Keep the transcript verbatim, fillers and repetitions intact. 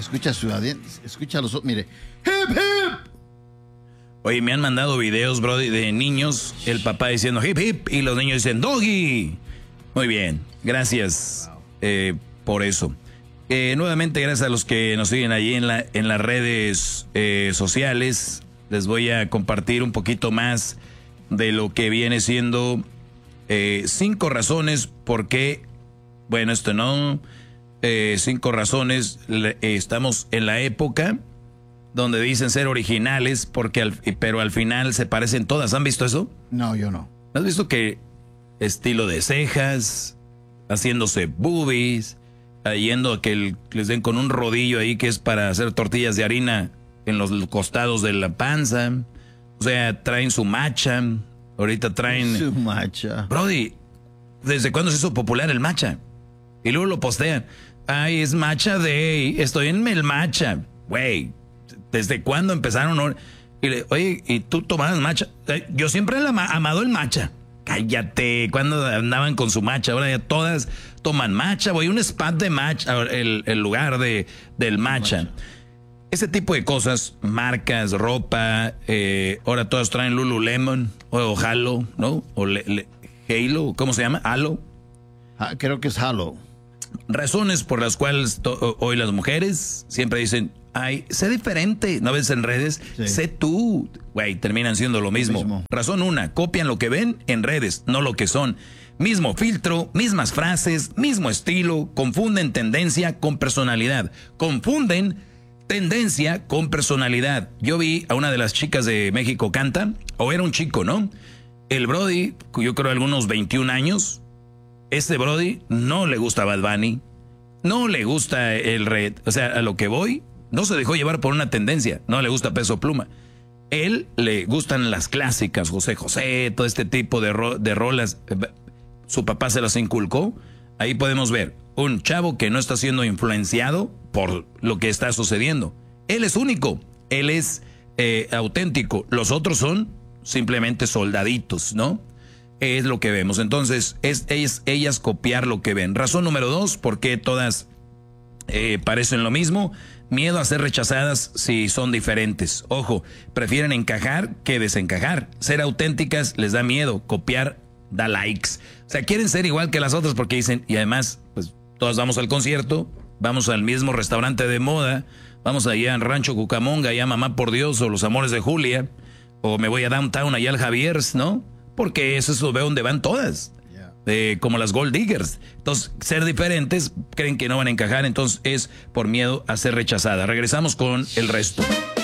Escucha su escucha los otros, mire. ¡Hip, hip! Oye, me han mandado videos, bro, de niños, el papá diciendo hip, hip, y los niños dicen doggy. Muy bien, gracias wow. eh, por eso. Eh, nuevamente, gracias a los que nos siguen allí en, la, en las redes eh, sociales. Les voy a compartir un poquito más de lo que viene siendo eh, cinco razones por qué, bueno, esto no, eh, cinco razones, le, eh, estamos en la época donde dicen ser originales, porque al, pero al final se parecen todas. ¿Han visto eso? No, yo no. ¿Has visto que estilo de cejas, haciéndose boobies, yendo a que el, les den con un rodillo ahí que es para hacer tortillas de harina en los costados de la panza? O sea, traen su matcha. Ahorita traen... Su matcha. Brody, ¿desde cuándo se hizo popular el matcha? Y luego lo postean. Ay, es matcha day. Estoy en el matcha. Güey, ¿desde cuándo empezaron? Y le, oye, ¿y tú tomabas matcha? Yo siempre he amado el matcha. Cállate, cuando andaban con su matcha, ahora ya todas toman matcha. Voy a un spa de matcha, el, el lugar de, del matcha. matcha. Ese tipo de cosas, marcas, ropa, eh, ahora todas traen Lululemon o Halo, ¿no? O le, le, Halo, ¿cómo se llama? Halo. Ah, creo que es Halo. Razones por las cuales to, hoy las mujeres siempre dicen, ay, sé diferente, ¿no ves en redes? Sí. Sé tú. Güey, terminan siendo lo mismo. lo mismo. Razón una, copian lo que ven en redes, no lo que son. Mismo filtro, mismas frases, mismo estilo, confunden tendencia con personalidad. Confunden tendencia con personalidad. Yo vi a una de las chicas de México Canta, o era un chico, ¿no? El Brody, yo creo algunos veintiún años, este Brody no le gusta Bad Bunny, no le gusta el red, o sea, a lo que voy, no se dejó llevar por una tendencia, no le gusta Peso Pluma. Él le gustan las clásicas, José José, todo este tipo de, ro de rolas, su papá se las inculcó. Ahí podemos ver un chavo que no está siendo influenciado por lo que está sucediendo. Él es único, él es eh, auténtico, los otros son simplemente soldaditos, ¿no? Es lo que vemos. Entonces, es, es ellas copiar lo que ven. Razón número dos, ¿por qué todas eh, parecen lo mismo? Miedo a ser rechazadas si son diferentes. Ojo, prefieren encajar que desencajar. Ser auténticas les da miedo, copiar da likes. O sea, quieren ser igual que las otras porque dicen, y además, pues todas vamos al concierto, vamos al mismo restaurante de moda, vamos allá en Rancho Cucamonga, allá Mamá por Dios, o Los Amores de Julia, o me voy a Downtown, allá al Javier's, ¿no? Porque eso es veo donde van todas, yeah. eh, como las Gold Diggers. Entonces, ser diferentes, creen que no van a encajar, entonces es por miedo a ser rechazada. Regresamos con el resto.